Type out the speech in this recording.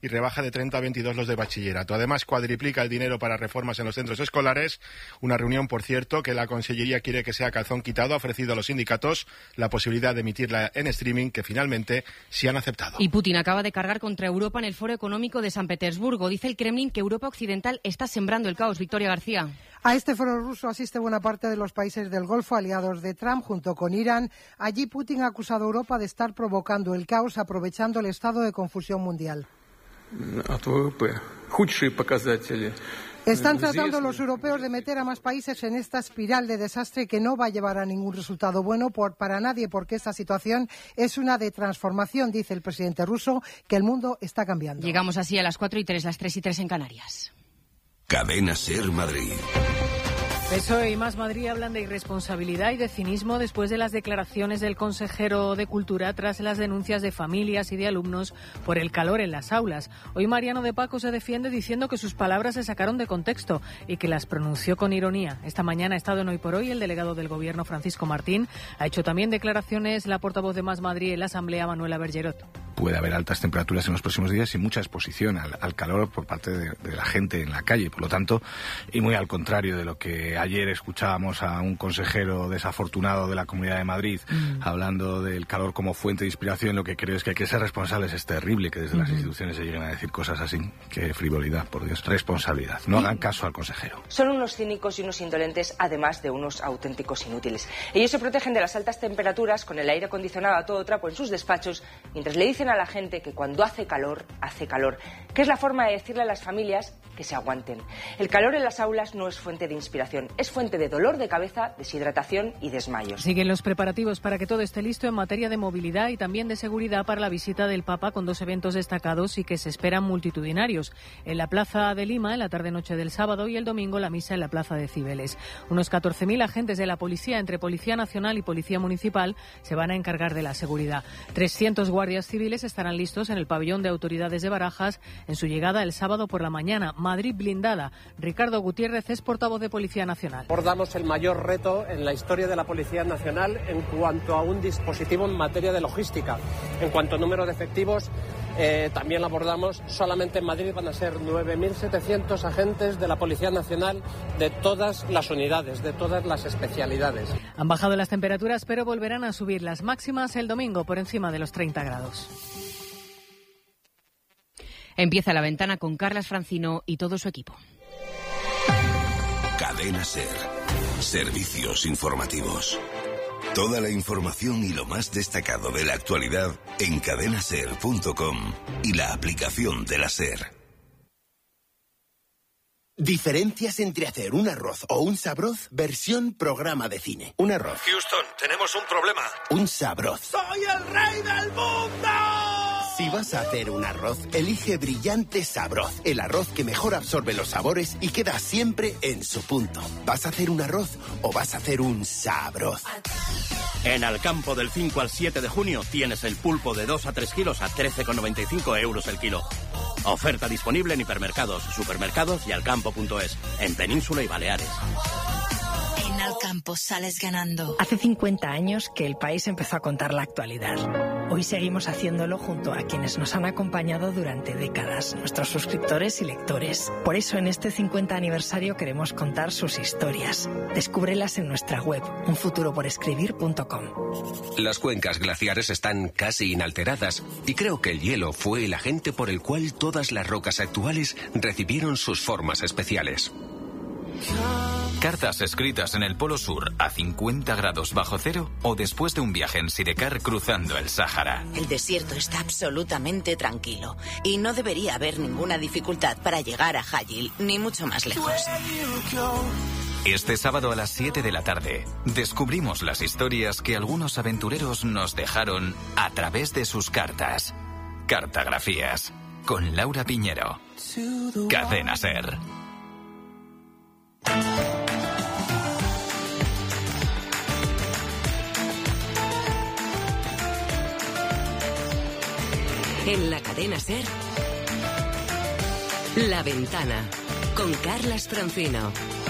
y rebaja de 30 a 22 los de bachillerato. Además, cuadriplica el dinero para reformas en los centros escolares, una reunión, por cierto, que la Consellería quiere que sea calzón quitado. Ha ofrecido a los sindicatos la posibilidad de emitirla en streaming, que finalmente sí han aceptado. Y Putin acaba de cargar contra Europa en el Foro Económico de San Petersburgo. Dice el Kremlin que Europa occidental está sembrando el caos. Victoria García. A este foro ruso asiste buena parte de los países del Golfo, aliados de Trump, junto con Irán. Allí Putin ha acusado a Europa de estar provocando el caos, aprovechando el estado de confusión mundial. Están tratando los europeos de meter a más países en esta espiral de desastre que no va a llevar a ningún resultado bueno para nadie, porque esta situación es una de transformación, dice el presidente ruso, que el mundo está cambiando. Llegamos así a las 4:03, las 3:03 en Canarias. Cadena SER Madrid. PSOE y Más Madrid hablan de irresponsabilidad y de cinismo después de las declaraciones del consejero de Cultura tras las denuncias de familias y de alumnos por el calor en las aulas. Hoy Mariano de Paco se defiende diciendo que sus palabras se sacaron de contexto y que las pronunció con ironía. Esta mañana ha estado en Hoy por Hoy el delegado del Gobierno, Francisco Martín. Ha hecho también declaraciones la portavoz de Más Madrid en la Asamblea, Manuela Bergerot. Puede haber altas temperaturas en los próximos días y mucha exposición al calor por parte de la gente en la calle. Por lo tanto, y muy al contrario de lo que ayer escuchábamos a un consejero desafortunado de la Comunidad de Madrid hablando del calor como fuente de inspiración, lo que creo es que hay que ser responsables. Es terrible que desde las instituciones se lleguen a decir cosas así. Qué frivolidad, por Dios. Responsabilidad. No hagan caso al consejero. Son unos cínicos y unos indolentes, además de unos auténticos inútiles. Ellos se protegen de las altas temperaturas con el aire acondicionado a todo trapo en sus despachos, mientras le dicen a la gente que cuando hace calor, que es la forma de decirle a las familias que se aguanten. El calor en las aulas no es fuente de inspiración, es fuente de dolor de cabeza, deshidratación y desmayos. Siguen los preparativos para que todo esté listo en materia de movilidad y también de seguridad para la visita del Papa, con 2 eventos destacados y que se esperan multitudinarios. En la Plaza de Lima, en la tarde-noche del sábado, y el domingo la misa en la Plaza de Cibeles. Unos 14.000 agentes de la policía, entre Policía Nacional y Policía Municipal, se van a encargar de la seguridad. 300 guardias civiles estarán listos en el pabellón de autoridades de Barajas en su llegada el sábado por la mañana. Madrid blindada. Ricardo Gutiérrez es portavoz de Policía Nacional. Abordamos el mayor reto en la historia de la Policía Nacional en cuanto a un dispositivo en materia de logística. En cuanto a número de efectivos, también lo abordamos. Solamente en Madrid van a ser 9.700 agentes de la Policía Nacional de todas las unidades, de todas las especialidades. Han bajado las temperaturas, pero volverán a subir las máximas el domingo por encima de los 30 grados. Empieza La Ventana con Carlas Francino y todo su equipo. Cadena SER. Servicios informativos. Toda la información y lo más destacado de la actualidad en cadenaser.com y la aplicación de la SER. Diferencias entre hacer un arroz o un sabroz versión programa de cine. Un arroz. Houston, tenemos un problema. Un sabroz. ¡Soy el rey del mundo! Si vas a hacer un arroz, elige Brillante Sabroz, el arroz que mejor absorbe los sabores y queda siempre en su punto. ¿Vas a hacer un arroz o vas a hacer un sabroz? En Alcampo del 5 al 7 de junio tienes el pulpo de 2 a 3 kilos a 13,95 euros el kilo. Oferta disponible en hipermercados, supermercados y alcampo.es, en Península y Baleares. En Alcampo sales ganando. Hace 50 años que el país empezó a contar la actualidad. Hoy seguimos haciéndolo junto a quienes nos han acompañado durante décadas, nuestros suscriptores y lectores. Por eso en este 50 aniversario queremos contar sus historias. Descúbrelas en nuestra web, unfuturoporescribir.com. Las cuencas glaciares están casi inalteradas y creo que el hielo fue el agente por el cual todas las rocas actuales recibieron sus formas especiales. Cartas escritas en el Polo Sur a 50 grados bajo cero o después de un viaje en sidecar cruzando el Sáhara. El desierto está absolutamente tranquilo y no debería haber ninguna dificultad para llegar a Hajil, ni mucho más lejos. Este sábado a las 7 de la tarde descubrimos las historias que algunos aventureros nos dejaron a través de sus cartas. Cartografías con Laura Piñero. Cadena SER. En la cadena SER, La Ventana, con Carlas Francino.